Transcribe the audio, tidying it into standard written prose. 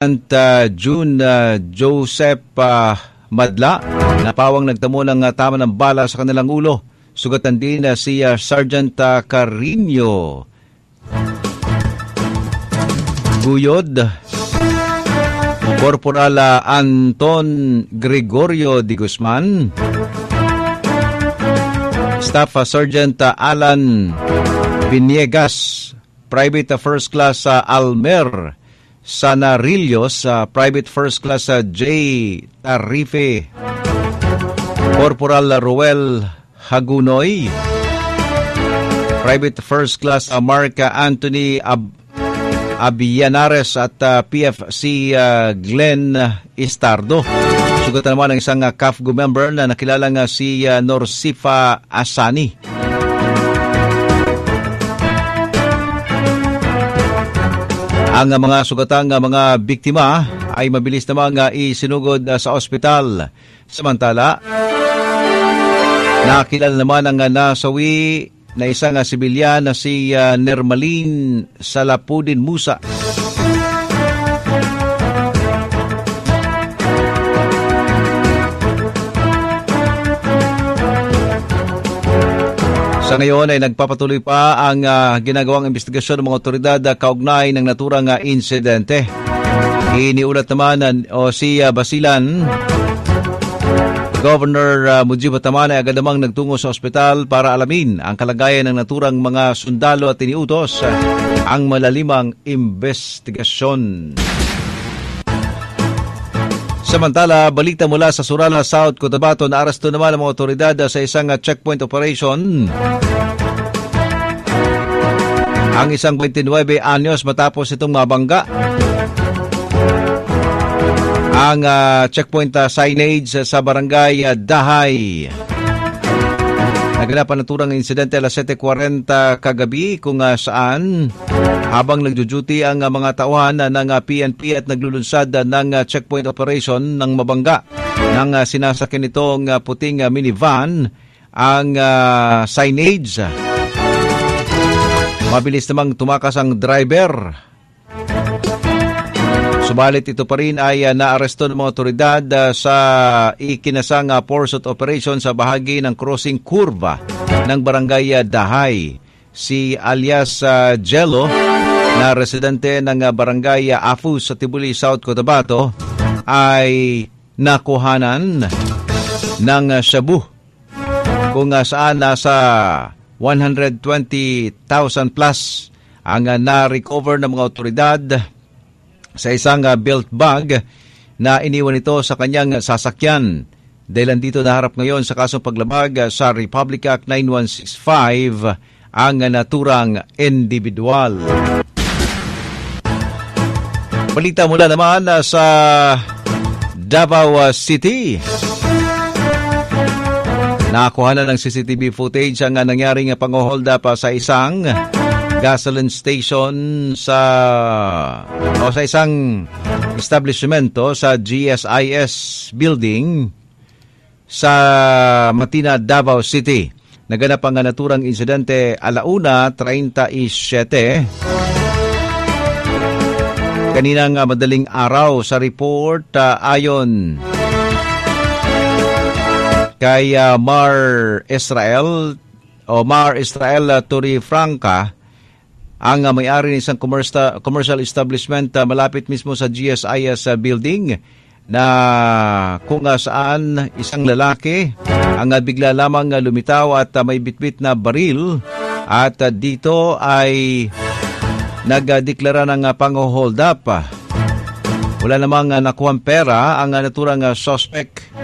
June Joseph Madla, napawang nagtamo ng tama ng bala sa kanilang ulo. Sugatan din si Sergeant Carino Guyod, Corporal Anton Gregorio de Guzman, Staff Sergeant Alan Viniegas, Private First Class Almer Sanarillos, Private First Class J. Tarife, Corporal Ruel Hagunoy, Private First Class Mark Anthony Abianares at PFC Glenn Istardo. Sugatan naman ng isang CAFGO member na nakilalang si Norsifa Asani. Ang mga sugatang mga biktima ay mabilis namang isinugod sa ospital. Samantala, nakilala naman ang nasawi na isang sibilyan na si Nermalin Salapudin Musa. Sa ngayon ay nagpapatuloy pa ang ginagawang investigasyon ng mga otoridad kaugnay ng naturang insidente. Iniulat naman si Basilan, Governor Mujib Taman ay agad namang nagtungo sa ospital para alamin ang kalagayan ng naturang mga sundalo at iniutos ang malalimang investigasyon. Samantala, balita mula sa Surala, South Cotabato na aresto naman ang mga otoridad sa isang checkpoint operation. Ang isang 29 anyos matapos itong mabangga ang checkpoint signage sa barangay Dahay. Naganap ang naturang insidente alas 7:40 kagabi kung saan habang nagduduty ang mga tauhan ng PNP at naglulunsad ng checkpoint operation ng mabangga nang sinasakyan itong puting minivan ang signage. Mabilis namang tumakas ang driver. Subalit ito pa rin ay naaresto ng mga otoridad sa ikinasang pursuit operation sa bahagi ng crossing kurva ng barangay Dahay. Si alias Jello, na residente ng barangay Afu sa Tibuli, South Cotabato, ay nakuhanan ng shabu kung saan nasa 120,000 plus ang na-recover ng mga otoridad sa isang belt bag na iniwan ito sa kanyang sasakyan. Dahil nandito naharap ngayon sa kasong paglabag sa Republic Act 9165 ang naturang individual. Balita mula naman sa Davao City. Nakakuha na ng CCTV footage ang nangyaring pang-hold up sa isang gasoline station sa isang establishmento sa GSIS building sa Matina, Davao City. Naganap ang naturang insidente 1:37 kaninang madaling araw. Sa report ayon kay Mar Israel Turi Franca, ang may-ari ng isang commercial establishment malapit mismo sa GSIS building, na kung saan isang lalaki ang bigla lamang lumitaw at may bitbit na baril, at dito ay nagdeklara ng pang-hold up. Wala namang nakuhang pera ang naturang suspect.